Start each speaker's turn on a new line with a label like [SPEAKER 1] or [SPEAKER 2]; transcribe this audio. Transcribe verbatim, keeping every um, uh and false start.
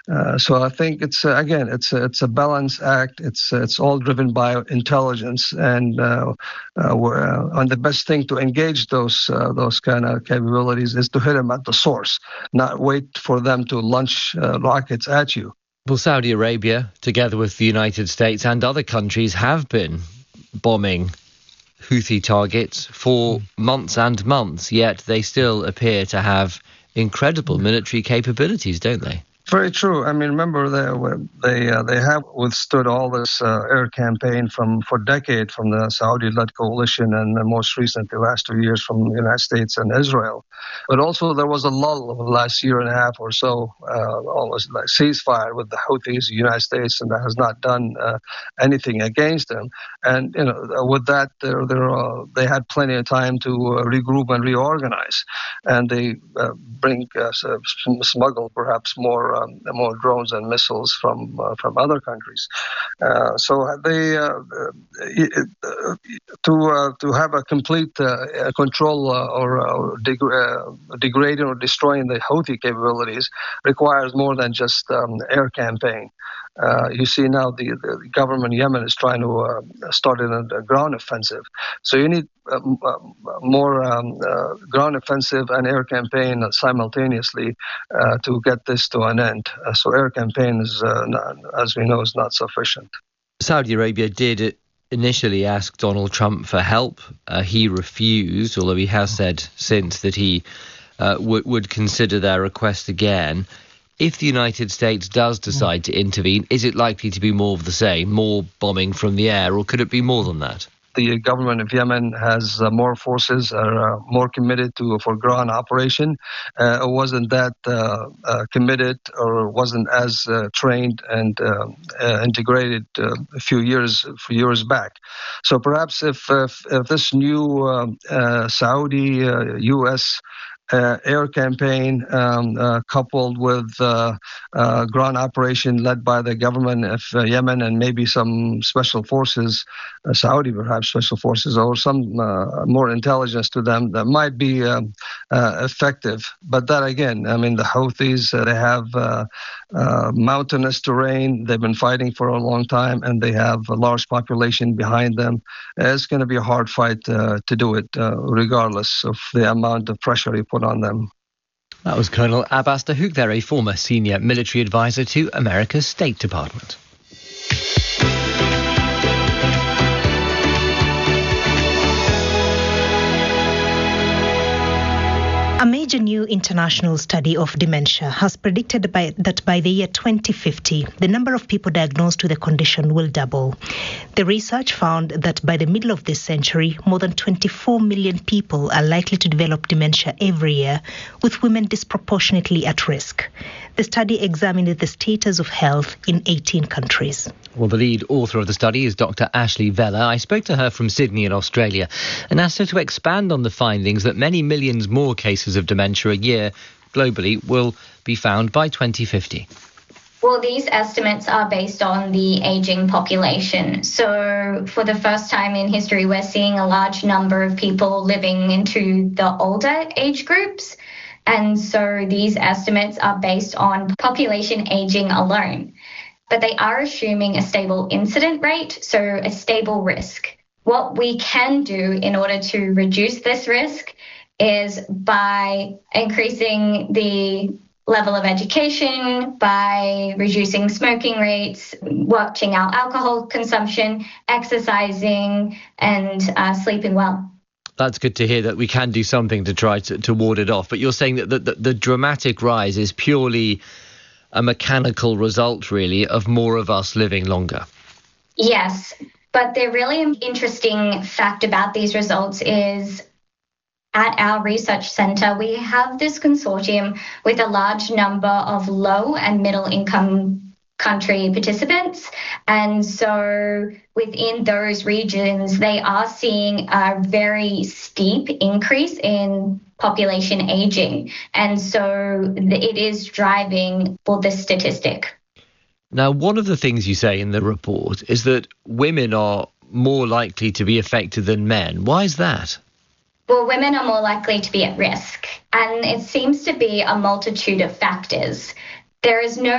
[SPEAKER 1] Uh, so I think it's uh, again, it's a, it's a balance act. It's it's all driven by intelligence, and uh, uh, uh, and the best thing to engage those uh, those kind of capabilities is to hit them at the source, not wait for them to launch uh, rockets at you.
[SPEAKER 2] Well, Saudi Arabia, together with the United States and other countries, have been bombing Houthi targets for months and months, yet they still appear to have incredible military capabilities, don't they?
[SPEAKER 1] Very true. I mean, remember they they uh, they have withstood all this uh, air campaign from for decades from the Saudi-led coalition, and uh, most recently, the last two years from the United States and Israel. But also there was a lull over the last year and a half or so, uh, almost like ceasefire with the Houthis, the United States, and that has not done uh, anything against them. And you know, with that, they're, they're, uh, they had plenty of time to uh, regroup and reorganize, and they uh, bring uh, smuggle perhaps more. Um, more drones and missiles from uh, from other countries. Uh, so they uh, uh, to uh, to have a complete uh, control uh, or, or deg- uh, degrading or destroying the Houthi capabilities requires more than just um, air campaign. Uh, you see now the, the government in Yemen is trying to uh, start a, a ground offensive. So you need uh, more um, uh, ground offensive and air campaign simultaneously uh, to get this to an end. Uh, so air campaign is, uh, not, as we know, is not sufficient.
[SPEAKER 2] Saudi Arabia did initially ask Donald Trump for help. Uh, he refused, although he has said since that he uh, w- would consider their request again. If the United States does decide to intervene, is it likely to be more of the same, more bombing from the air, or could it be more than that?
[SPEAKER 1] The government of Yemen has uh, more forces, are uh, more committed to for ground operation. Uh, it wasn't that uh, uh, committed or wasn't as uh, trained and uh, uh, integrated uh, a few years few years back. So perhaps if if, if this new uh, uh, Saudi uh, U S Uh, air campaign um, uh, coupled with uh, uh, ground operation led by the government of uh, Yemen and maybe some special forces, uh, Saudi perhaps special forces, or some uh, more intelligence to them, that might be um, uh, effective. But that again, I mean, the Houthis, uh, they have uh, uh, mountainous terrain. They've been fighting for a long time, and they have a large population behind them. It's going to be a hard fight uh, to do it, uh, regardless of the amount of pressure you put on them.
[SPEAKER 2] That was Colonel Abbas Dahouk there, a former senior military advisor to America's State Department.
[SPEAKER 3] A major new international study of dementia has predicted by, that by the year twenty fifty, the number of people diagnosed with the condition will double. The research found that by the middle of this century, more than twenty-four million people are likely to develop dementia every year, with women disproportionately at risk. The study examined the status of health in eighteen countries.
[SPEAKER 2] Well, the lead author of the study is Doctor Ashley Vella. I spoke to her from Sydney in Australia and asked her to expand on the findings that many millions more cases of dementia a year globally will be found by twenty fifty.
[SPEAKER 4] Well, these estimates are based on the aging population. So for the first time in history, we're seeing a large number of people living into the older age groups. And so these estimates are based on population aging alone. But they are assuming a stable incident rate, so a stable risk. What we can do in order to reduce this risk is by increasing the level of education, by reducing smoking rates, watching our alcohol consumption, exercising, and uh, sleeping well.
[SPEAKER 2] That's good to hear that we can do something to try to, to ward it off. But you're saying that the, the, the dramatic rise is purely a mechanical result, really, of more of us living longer.
[SPEAKER 4] Yes, but the really interesting fact about these results is at our research centre, we have this consortium with a large number of low and middle income country participants. And so within those regions, they are seeing a very steep increase in population aging. And so it is driving for this statistic.
[SPEAKER 2] Now, one of the things you say in the report is that women are more likely to be affected than men. Why is that?
[SPEAKER 4] Well, women are more likely to be at risk. And it seems to be a multitude of factors. There is no